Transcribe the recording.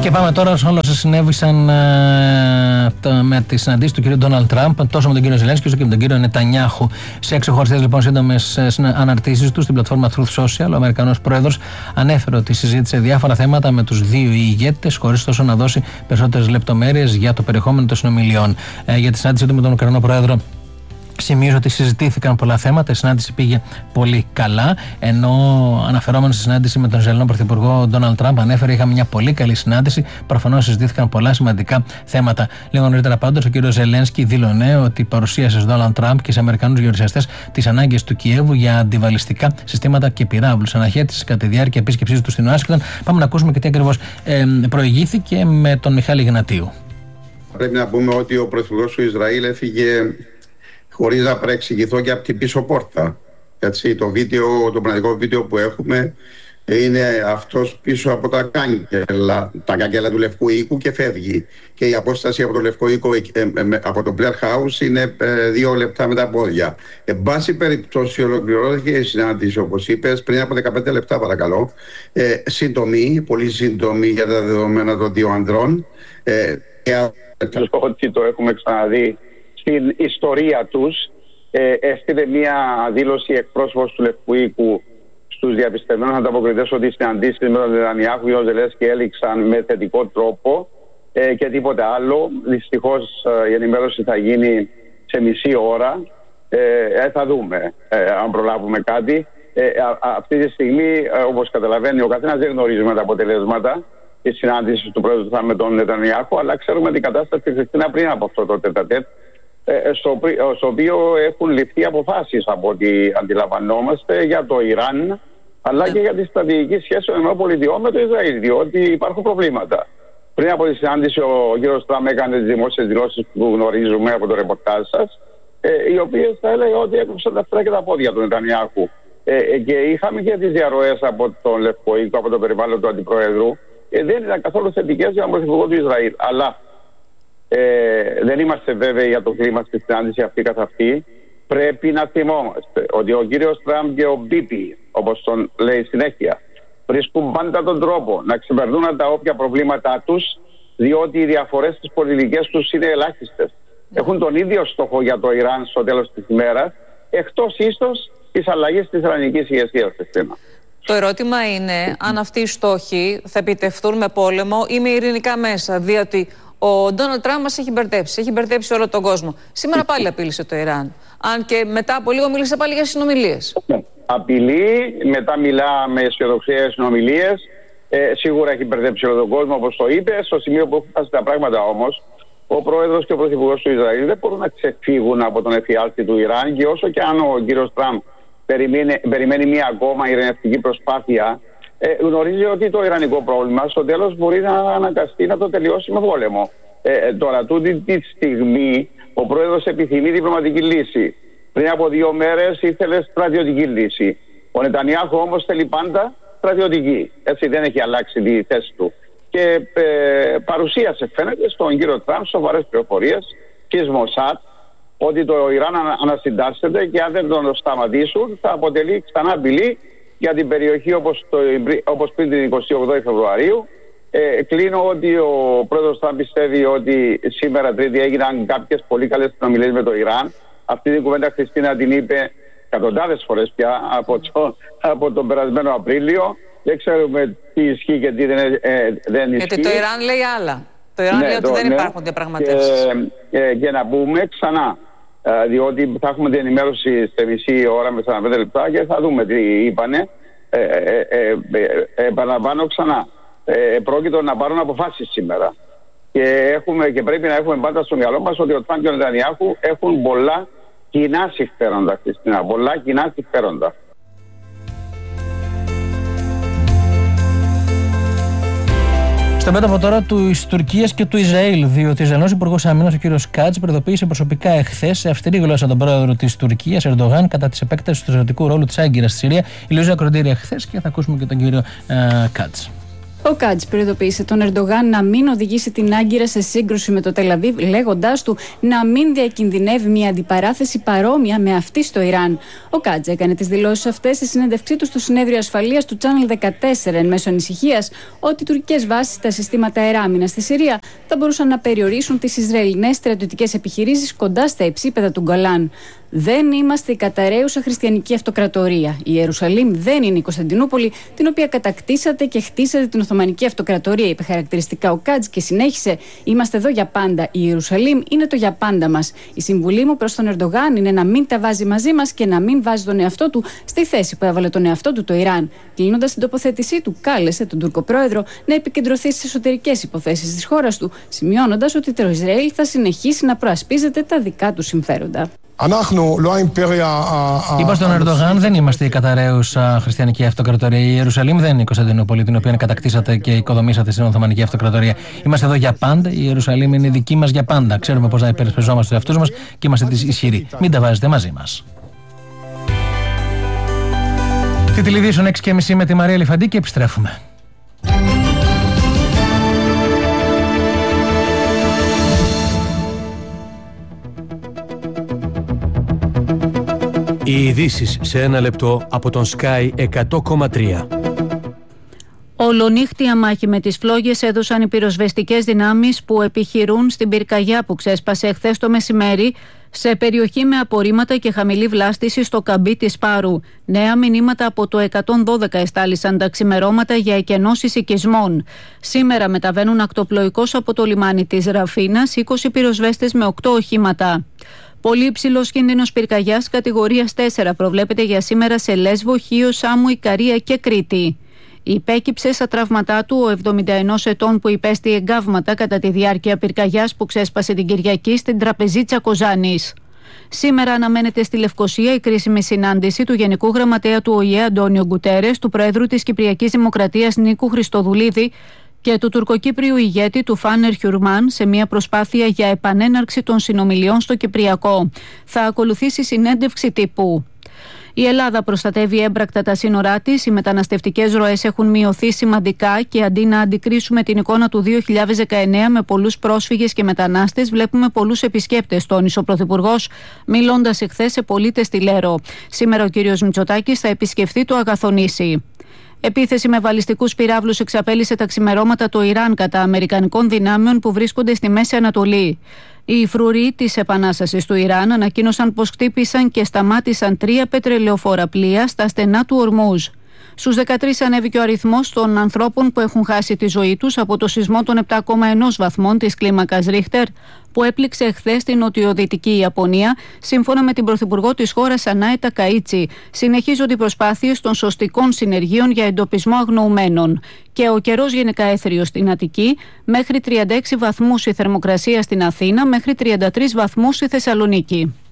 Και πάμε τώρα σε όλα όσα συνέβησαν με τη συναντήση του κ. Ντόναλντ Τραμπ, τόσο με τον κ. Ζελένσκι όσο και με τον κ. Νετανιάχου. Σε 6 χωριστές λοιπόν σύντομες αναρτήσεις του στην πλατφόρμα Truth Social, ο Αμερικανός πρόεδρος ανέφερε ότι συζήτησε διάφορα θέματα με τους δύο ηγέτες, χωρίς τόσο να δώσει περισσότερες λεπτομέρειες για το περιεχόμενο των συνομιλιών. Για τη συνάντησή του με τον Ουκρανό πρόεδρο, σημείωσε ότι συζητήθηκαν πολλά θέματα, η συνάντηση πήγε πολύ καλά. Ενώ αναφερόμενο στη συνάντηση με τον Ισραηλινό Πρωθυπουργό Ντόναλντ Τραμπ, ανέφερε: είχαμε μια πολύ καλή συνάντηση. Προφανώς συζητήθηκαν πολλά σημαντικά θέματα. Λίγο νωρίτερα, πάντως, ο κ. Ζελένσκι δήλωνε ότι παρουσίασε στον Ντόναλντ Τραμπ και σε Αμερικανούς γερουσιαστές τις ανάγκες του Κιέβου για αντιβαλιστικά συστήματα και πυράβλους. Αναχέτησε κατά τη διάρκεια επίσκεψής του στην Ουάσιγκτον. Πάμε να ακούσουμε και τι ακριβώς προηγήθηκε με τον Μιχάλη Γνατίου. Πρέπει να πούμε ότι ο Πρωθυπουργός του Ισραήλ έφυγε χωρίς να παρεξηγηθώ και από την πίσω πόρτα. Έτσι, το πραγματικό βίντεο που έχουμε είναι αυτός πίσω από τα κάγκελα του Λευκού Οίκου και φεύγει. Και η απόσταση από το Λευκό Οίκο, από το Blair House, είναι 2 λεπτά με τα πόδια. Εν πάση περιπτώσει, ολοκληρώθηκε η συνάντηση, όπως είπες, πριν από 15 λεπτά, παρακαλώ. Σύντομη, πολύ σύντομη για τα δεδομένα των δύο ανδρών. Ότι το έχουμε ξαναδεί στην ιστορία τους. Έστειλε μία δήλωση εκπρόσωπος του Λευκού Οίκου στους διαπιστευμένους ανταποκριτές ότι οι συναντήσεις με τον Νετανιάχου και τον Ζελένσκι έληξαν με θετικό τρόπο και τίποτε άλλο. Δυστυχώς η ενημέρωση θα γίνει σε μισή ώρα. Θα δούμε αν προλάβουμε κάτι. Αυτή τη στιγμή, όπως καταλαβαίνει ο καθένας, δεν γνωρίζουμε τα αποτελέσματα της συνάντησης του πρόεδρου με τον Νετανιάχου, αλλά ξέρουμε την κατάσταση της Χριστίνα πριν από αυτό το τετατέτ, στο οποίο έχουν ληφθεί αποφάσεις από ό,τι αντιλαμβανόμαστε για το Ιράν, αλλά και για τη στρατηγική σχέση των ΗΠΑ με το Ισραήλ, διότι υπάρχουν προβλήματα. Πριν από τη συνάντηση, ο κ. Τραμπ έκανε τις δημόσιες δηλώσεις που γνωρίζουμε από το ρεπορτάζ σας, οι οποίες θα έλεγα ότι έκοψαν τα αυτιά και τα πόδια του Νετανιάχου. Και είχαμε και τις διαρροές από τον Λευκό Οίκο, από το περιβάλλον του Αντιπροέδρου. Δεν ήταν καθόλου θετικές για τον Πρωθυπουργό του Ισραήλ. Αλλά δεν είμαστε βέβαιοι για το κλίμα στη συνάντηση αυτή καθ' αυτή. Πρέπει να θυμόμαστε ότι ο κύριος Τραμπ και ο Μπίπι, όπως τον λέει συνέχεια, βρίσκουν πάντα τον τρόπο να ξεπερνούν τα όποια προβλήματά τους, διότι οι διαφορές στις πολιτικές τους είναι ελάχιστες. Έχουν τον ίδιο στόχο για το Ιράν στο τέλος της ημέρας, εκτός ίσως της αλλαγής της ιρανικής ηγεσίας στη θέμα. Το ερώτημα είναι αν αυτοί οι στόχοι θα επιτευχθούν με πόλεμο ή με ειρηνικά μέσα, διότι ο Ντόναλντ Τραμπ μας έχει μπερδέψει όλο τον κόσμο. Σήμερα πάλι απείλησε το Ιράν. Αν και μετά από λίγο μίλησε πάλι για συνομιλίες. Απειλεί, μετά μιλά με αισιοδοξία για συνομιλίες. Σίγουρα έχει μπερδέψει όλο τον κόσμο, όπως το είπε. Στο σημείο που έχουν φτάσει τα πράγματα όμως, ο πρόεδρος και ο πρωθυπουργός του Ισραήλ δεν μπορούν να ξεφύγουν από τον εφιάλτη του Ιράν, και όσο και αν ο κύριος Τραμπ περιμένει μία ακόμα ειρηνευτική προσπάθεια, γνωρίζει ότι το ιρανικό πρόβλημα στο τέλος μπορεί να αναγκαστεί να το τελειώσει με πόλεμο. Τώρα, τούτη τη στιγμή, ο πρόεδρος επιθυμεί διπλωματική λύση. Πριν από 2 μέρες ήθελε στρατιωτική λύση. Ο Νετανιάχου όμως θέλει πάντα στρατιωτική. Έτσι, δεν έχει αλλάξει τη θέση του. Και παρουσίασε, φαίνεται, στον κύριο Τραμπ σοβαρές πληροφορίες και Μοσάτ ότι το Ιράν ανασυντάσσεται και αν δεν τον σταματήσουν θα αποτελεί ξανά απειλή για την περιοχή όπως πριν την 28η Φεβρουαρίου. Κλείνω ότι ο πρόεδρος Τραμπ πιστεύει ότι σήμερα Τρίτη έγιναν κάποιες πολύ καλές συνομιλίες με το Ιράν. Αυτή την κουβέντα, Χριστίνα, την είπε εκατοντάδες φορές πια από τον περασμένο Απρίλιο. Δεν ξέρουμε τι ισχύει και τι δεν ισχύει. Γιατί το Ιράν λέει άλλα. Το Ιράν λέει ότι δεν υπάρχουν διαπραγματεύσεις. Και να πούμε ξανά, διότι θα έχουμε την ενημέρωση σε μισή ώρα με 45 λεπτά και θα δούμε τι είπανε. Επαναλαμβάνω ξανά, πρόκειται να πάρουν αποφάσεις σήμερα. Και πρέπει να έχουμε πάντα στο μυαλό μας ότι ο Τραμπ και ο Νετανιάχου έχουν πολλά κοινά συμφέροντα, Χριστίνα. Πολλά κοινά συμφέροντα. Στο μέτωπο τώρα της Τουρκίας και του Ισραήλ, διότι ο Ισραηλινός Υπουργός Άμυνας, ο κ. Κάτς, προειδοποίησε προσωπικά εχθές σε αυστηρή γλώσσα τον πρόεδρο της Τουρκίας, Ερντογάν, κατά της επέκτασης του στρατιωτικού ρόλου της Άγκυρας στη Συρία. Η Λουίζα Κροντήρια χθες, και θα ακούσουμε και τον κύριο Κάτς. Ο Κάτζ προειδοποίησε τον Ερντογάν να μην οδηγήσει την Άγκυρα σε σύγκρουση με το Τελαβίβ, λέγοντάς του να μην διακινδυνεύει μια αντιπαράθεση παρόμοια με αυτή στο Ιράν. Ο Κάτζ έκανε τις δηλώσεις αυτές στη συνέντευξή του στο συνέδριο ασφαλείας του Channel 14 εν μέσω ανησυχίας ότι οι τουρκικές βάσεις στα συστήματα αεράμινας στη Συρία θα μπορούσαν να περιορίσουν τις Ισραηλινές στρατιωτικές επιχειρήσεις κοντά στα υψίπεδα του Γκολάν. Δεν είμαστε η καταραίουσα χριστιανική αυτοκρατορία. Η Ιερουσαλήμ δεν είναι η Κωνσταντινούπολη, την οποία κατακτήσατε και χτίσατε την Οθωμανική Αυτοκρατορία, είπε χαρακτηριστικά ο Κάτζ και συνέχισε: Είμαστε εδώ για πάντα. Η Ιερουσαλήμ είναι το για πάντα μας. Η συμβουλή μου προς τον Ερντογάν είναι να μην τα βάζει μαζί μας και να μην βάζει τον εαυτό του στη θέση που έβαλε τον εαυτό του το Ιράν. Κλείνοντας την τοποθέτησή του, κάλεσε τον Τούρκο πρόεδρο να επικεντρωθεί στις εσωτερικές υποθέσεις της χώρας του, σημειώνοντας ότι το Ισραήλ θα συνεχίσει να προασπίζεται τα δικά του συμφέροντα. Είπα στον Ερντογάν, δεν είμαστε η καταραίουσα χριστιανική αυτοκρατορία. Η Ιερουσαλήμ δεν είναι η Κωνσταντινούπολη, την οποία κατακτήσατε και οικοδομήσατε στην Οθωμανική Αυτοκρατορία. Είμαστε εδώ για πάντα. Η Ιερουσαλήμ είναι δική μας για πάντα. Ξέρουμε πώς να υπερασπιζόμαστε τους εαυτούς μας και είμαστε ισχυροί. Μην τα βάζετε μαζί μας. Τη τηλεδιήσεων 6:30 με τη Μαρία Λιφαντή και επιστρέφουμε. Οι ειδήσεις σε ένα λεπτό από τον Sky 100,3. Ολονύχτια μάχη με τις φλόγες έδωσαν οι πυροσβεστικές δυνάμεις που επιχειρούν στην πυρκαγιά που ξέσπασε χθες το μεσημέρι σε περιοχή με απορρίμματα και χαμηλή βλάστηση στο καμπί της Πάρου. Νέα μηνύματα από το 112 εστάλησαν τα ξημερώματα για εκενώσεις οικισμών. Σήμερα μεταβαίνουν ακτοπλοϊκώς από το λιμάνι της Ραφίνας 20 πυροσβέστες με 8 οχήματα. Πολύ υψηλός κίνδυνος πυρκαγιάς κατηγορίας 4 προβλέπεται για σήμερα σε Λέσβο, Χίο, Σάμου, Ικαρία και Κρήτη. Υπέκυψε στα τραύματά του ο 71 ετών που υπέστη εγκάβματα κατά τη διάρκεια πυρκαγιάς που ξέσπασε την Κυριακή στην Τραπεζίτσα Κοζάνης. Σήμερα αναμένεται στη Λευκοσία η κρίσιμη συνάντηση του Γενικού Γραμματέα του ΟΗΕ Αντώνιο Γκουτέρες, του Προέδρου της Κυπριακής Δημοκρατίας Νίκου Χριστοδουλίδη και του τουρκοκύπριου ηγέτη του Φάνερ Χιουρμάν σε μια προσπάθεια για επανέναρξη των συνομιλιών στο Κυπριακό. Θα ακολουθήσει συνέντευξη τύπου. Η Ελλάδα προστατεύει έμπρακτα τα σύνορά της, οι μεταναστευτικές ροές έχουν μειωθεί σημαντικά και αντί να αντικρίσουμε την εικόνα του 2019 με πολλούς πρόσφυγες και μετανάστες, βλέπουμε πολλούς επισκέπτες, τόνισε ο Πρωθυπουργός, μιλώντας εχθές σε πολίτες στη Λέρο. Σήμερα ο κ. Μητσοτάκης θα επισκεφθεί το Αγαθονήσι. Επίθεση με βαλιστικούς πυράβλους εξαπέλυσε τα ξημερώματα το Ιράν κατά αμερικανικών δυνάμεων που βρίσκονται στη Μέση Ανατολή. Οι φρουροί της Επανάστασης του Ιράν ανακοίνωσαν πως χτύπησαν και σταμάτησαν 3 πετρελαιοφόρα πλοία στα στενά του Ορμούζ. Στους 13 ανέβηκε ο αριθμός των ανθρώπων που έχουν χάσει τη ζωή τους από το σεισμό των 7,1 βαθμών της κλίμακας Ρίχτερ που έπληξε εχθές στην νοτιοδυτική Ιαπωνία, σύμφωνα με την Πρωθυπουργό της χώρας Σανάε Τακαΐτσι. Συνεχίζονται οι προσπάθειες των σωστικών συνεργείων για εντοπισμό αγνοουμένων. Και ο καιρός γενικά έθριος στην Αττική, μέχρι 36 βαθμούς η θερμοκρασία στην Αθήνα, μέχρι 33 βαθμούς στη Θεσσαλονίκη.